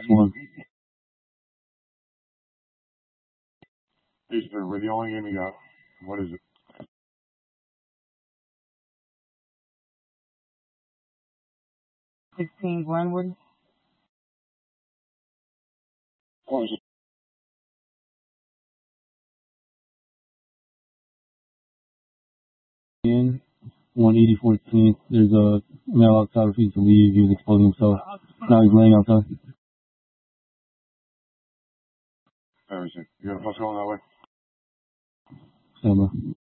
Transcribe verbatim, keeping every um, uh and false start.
one. Hey, sir, we're the only game you got. What is it? sixteen Glenwood. What is it? In one eighty fourteenth, there's a male outside refusing to leave. He was exposing himself. Now he's laying outside. Everything. You got a bus going that way? Stand by.